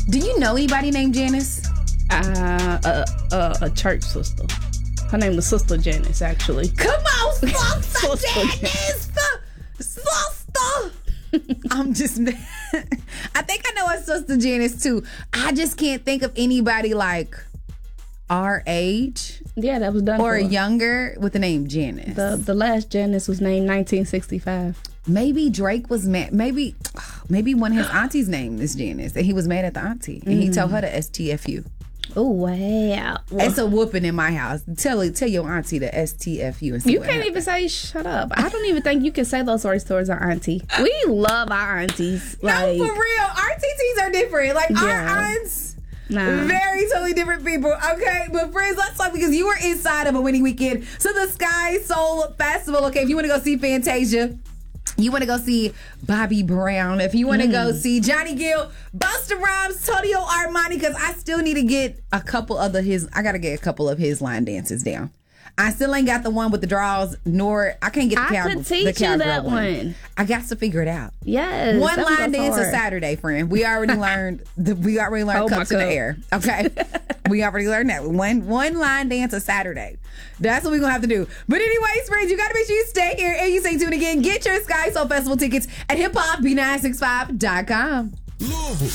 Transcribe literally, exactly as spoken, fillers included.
Do you know anybody named Janice? Uh, a, a, a church sister. Her name was Sister Janice, actually. Come on, Sister Janice! Sister! I'm just... I think I know a Sister Janice, too. I just can't think of anybody like our age. Yeah, that was done Or for. younger with the name Janice. The, the last Janice was named nineteen sixty-five. Maybe Drake was mad. Maybe maybe one of his aunties' name is Janice, and he was mad at the auntie, and he told her to S T F U. Oh, wow. It's a whooping in my house. Tell tell your auntie to S T F U. And see You what can't happens. even say shut up. I don't even think you can say those stories towards our auntie. We love our aunties. Like, No, for real. Our T Ts are different. Like, Yeah. our aunts, Nah. very totally different people. Okay, but friends, let's talk because you were inside of a winning weekend. So the Sky Soul Festival, okay, if you want to go see Fantasia, you want to go see Bobby Brown, if you want to Mm. go see Johnny Gill, Busta Rhymes, Tonio Armani, because I still need to get a couple of the his, I got to get a couple of his line dances down. I still ain't got the one with the draws, nor I can't get the I cow. could the teach you cowgirl that one. I got to figure it out. Yes. One that was line dance hard. is Saturday, friend. We already learned. The, we already learned Oh, my cups in the cup. air. Okay, we already learned that one. One line dance is Saturday. That's what we're gonna have to do. But anyways, friends, you gotta make sure you stay here and you stay tuned again. Get your Sky Soul Festival tickets at hip hop b nine six five dot com. Louisville,